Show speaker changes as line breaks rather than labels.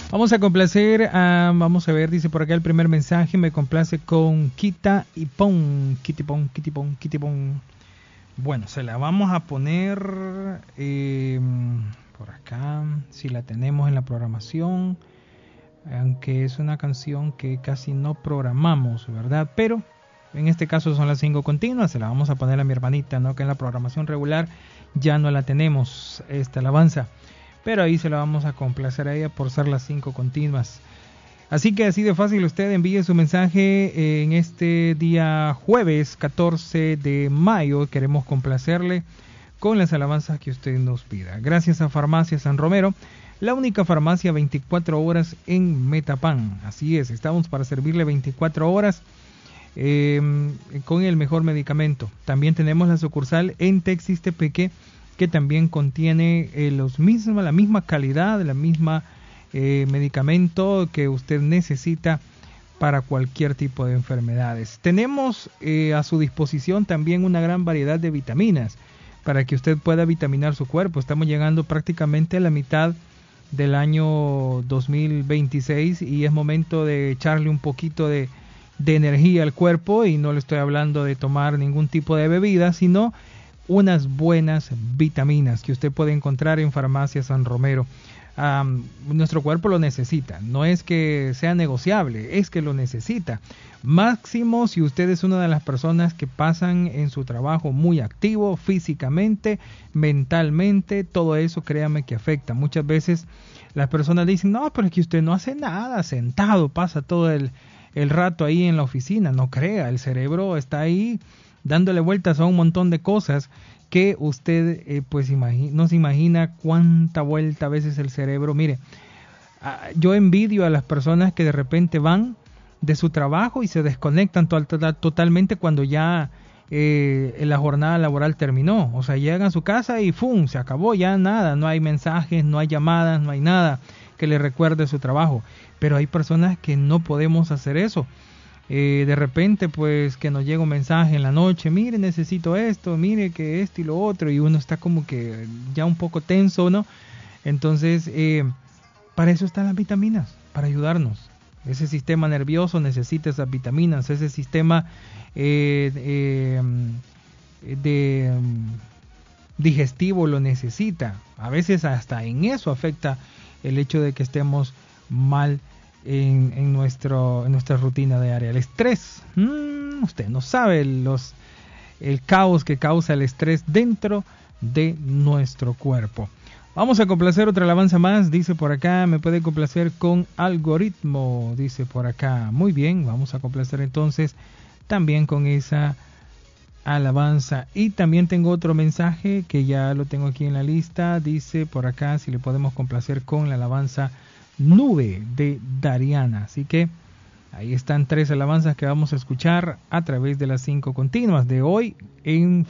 Vamos a complacer, vamos a ver, dice por acá el primer mensaje, me complace con Quita y Pon, Kitipon, Kitipon, Kitipon. Bueno, se la vamos a poner por acá, si la tenemos en la programación, aunque es una canción que casi no programamos, ¿verdad? Pero en este caso son las 5 continuas, se la vamos a poner a mi hermanita, ¿no? Que en la programación regular ya no la tenemos, esta alabanza. Pero ahí se la vamos a complacer a ella por ser las 5 continuas. Así que así de fácil, usted envíe su mensaje en este día jueves 14 de mayo. Queremos complacerle con las alabanzas que usted nos pida. Gracias a Farmacia San Romero, la única farmacia 24 horas en Metapán. Así es, estamos para servirle 24 horas con el mejor medicamento. También tenemos la sucursal en Texis-Tepeque, que también contiene la misma calidad, la misma medicamento que usted necesita para cualquier tipo de enfermedades. Tenemos a su disposición también una gran variedad de vitaminas para que usted pueda vitaminar su cuerpo. Estamos llegando prácticamente a la mitad del año 2026 y es momento de echarle un poquito de energía al cuerpo, y no le estoy hablando de tomar ningún tipo de bebida, sino unas buenas vitaminas que usted puede encontrar en Farmacia San Romero. Nuestro cuerpo lo necesita, no es que sea negociable, es que lo necesita. Máximo si usted es una de las personas que pasan en su trabajo muy activo físicamente, mentalmente, todo eso créame que afecta. Muchas veces las personas dicen, no, pero es que usted no hace nada, sentado, pasa todo el rato ahí en la oficina. No crea, el cerebro está ahí dándole vueltas a un montón de cosas que usted no se imagina cuánta vuelta a veces el cerebro. Mire, yo envidio a las personas que de repente van de su trabajo y se desconectan totalmente cuando ya la jornada laboral terminó. O sea, llegan a su casa y ¡fum!, se acabó, ya nada, no hay mensajes, no hay llamadas, no hay nada que le recuerde su trabajo. Pero hay personas que no podemos hacer eso. De repente pues que nos llega un mensaje en la noche, mire, necesito esto, mire que esto y lo otro, y uno está como que ya un poco tenso, ¿no? Entonces para eso están las vitaminas, para ayudarnos. Ese sistema nervioso necesita esas vitaminas, ese sistema digestivo lo necesita. A veces hasta en eso afecta el hecho de que estemos mal en nuestra rutina diaria. El estrés, usted no sabe el caos que causa el estrés dentro de nuestro cuerpo. Vamos a complacer otra alabanza más, dice por acá, me puede complacer con Algoritmo, dice por acá. Muy bien, vamos a complacer entonces también con esa alabanza. Y también tengo otro mensaje que ya lo tengo aquí en la lista, dice por acá si le podemos complacer con la alabanza Nube de Dariana. Así que ahí están 3 alabanzas que vamos a escuchar a través de las 5 continuas de hoy en